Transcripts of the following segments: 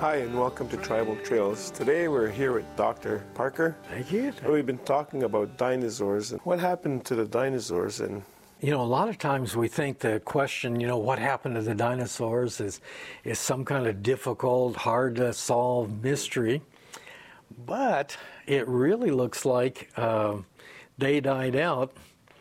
Hi, and welcome to Tribal Trails. Today we're here with Dr. Parker. Thank you. We've been talking about dinosaurs and what happened to the dinosaurs. And a lot of times we think the question, what happened to the dinosaurs is some kind of difficult, hard to solve mystery. But it really looks like they died out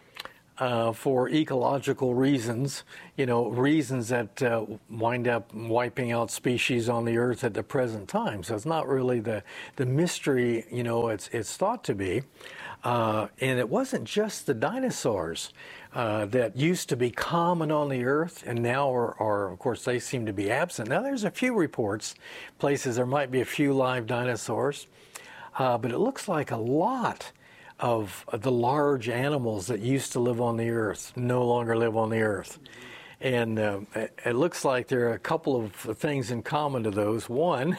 for ecological reasons, reasons that wind up wiping out species on the earth at the present time. So it's not really the mystery, it's thought to be. And it wasn't just the dinosaurs that used to be common on the earth and now are, of course, they seem to be absent. Now there's a few reports, places there might be a few live dinosaurs, but it looks like a lot of the large animals that used to live on the earth no longer live on the earth. And it looks like there are a couple of things in common to those. One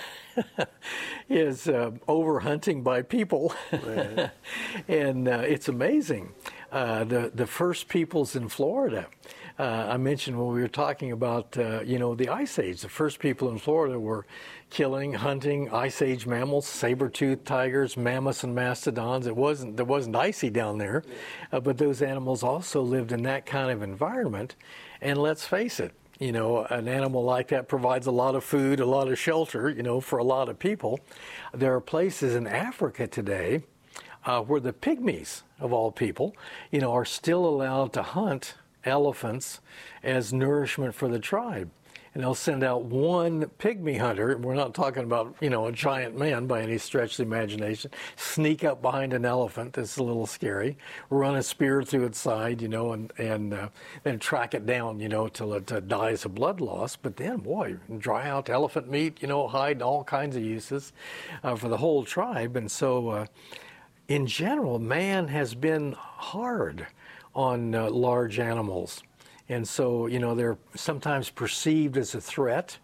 is overhunting by people. Right. And it's amazing. The first peoples in Florida, I mentioned when we were talking about, the Ice Age, the first people in Florida were killing, hunting Ice Age mammals, saber-toothed tigers, mammoths, and mastodons. There wasn't icy down there, but those animals also lived in that kind of environment. And let's face it, an animal like that provides a lot of food, a lot of shelter, for a lot of people. There are places in Africa today where the pygmies, of all people, are still allowed to hunt elephants as nourishment for the tribe. And they'll send out one pygmy hunter, we're not talking about, a giant man by any stretch of the imagination, sneak up behind an elephant that's a little scary, run a spear through its side, and then track it down, till it dies of blood loss. But then, boy, dry out elephant meat, hide, all kinds of uses for the whole tribe. And so, in general, man has been hard on large animals. And so, they're sometimes perceived as a threat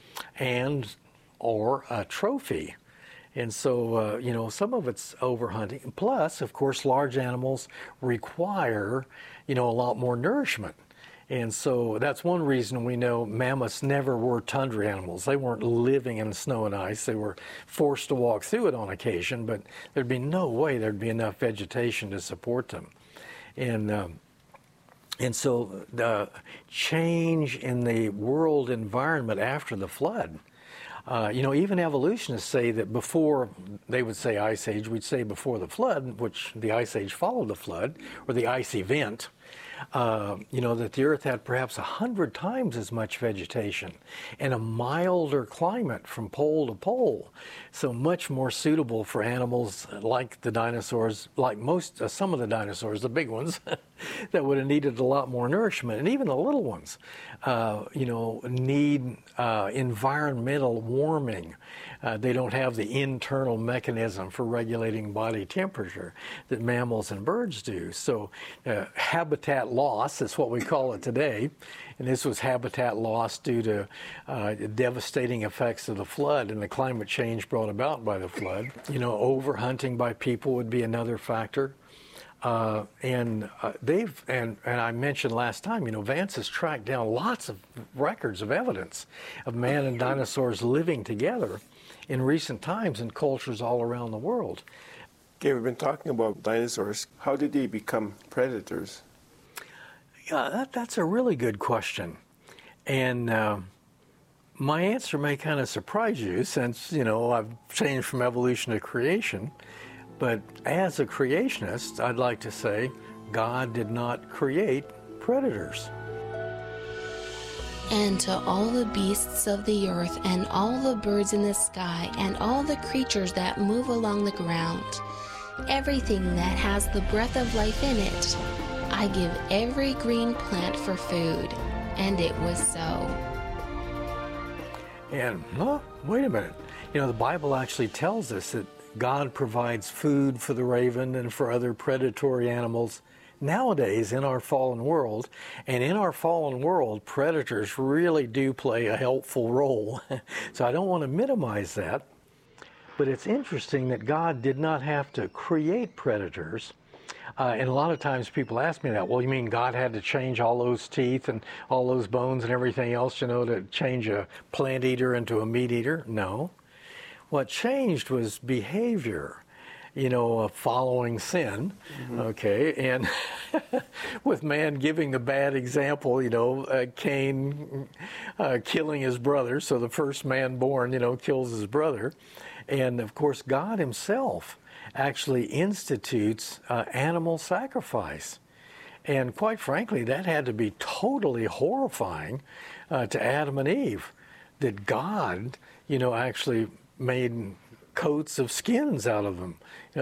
or a trophy. And so, some of it's overhunting. Plus, of course, large animals require, a lot more nourishment. And so that's one reason we know mammoths never were tundra animals. They weren't living in snow and ice. They were forced to walk through it on occasion, but there'd be no way there'd be enough vegetation to support them. And so the change in the world environment after the flood, even evolutionists say that before, they would say Ice Age, we'd say before the flood, which the Ice Age followed the flood, or the ice event, that the Earth had perhaps 100 times as much vegetation and a milder climate from pole to pole. So much more suitable for animals like the dinosaurs, like some of the dinosaurs, the big ones, that would have needed a lot more nourishment. And even the little ones, need environmental warming. They don't have the internal mechanism for regulating body temperature that mammals and birds do. So habitat loss is what we call it today. And this was habitat loss due to devastating effects of the flood and the climate change brought about by the flood. Overhunting by people would be another factor. And I mentioned last time, Vance has tracked down lots of records of evidence of man and dinosaurs living together in recent times in cultures all around the world. Okay, we've been talking about dinosaurs. How did they become predators? Yeah, that's a really good question. And my answer may kind of surprise you since, I've changed from evolution to creation. But as a creationist, I'd like to say God did not create predators. And to all the beasts of the earth, and all the birds in the sky, and all the creatures that move along the ground, everything that has the breath of life in it, I give every green plant for food. And it was so. And, wait a minute. The Bible actually tells us that God provides food for the raven and for other predatory animals nowadays in our fallen world. And in our fallen world, predators really do play a helpful role. So I don't want to minimize that. But it's interesting that God did not have to create predators And a lot of times people ask me that, well, you mean God had to change all those teeth and all those bones and everything else, to change a plant eater into a meat eater? No. What changed was behavior, following sin, okay? And with man giving the bad example, Cain killing his brother, so the first man born, kills his brother. And of course, God himself actually institutes animal sacrifice. And quite frankly, that had to be totally horrifying to Adam and Eve, that God, actually made coats of skins out of them.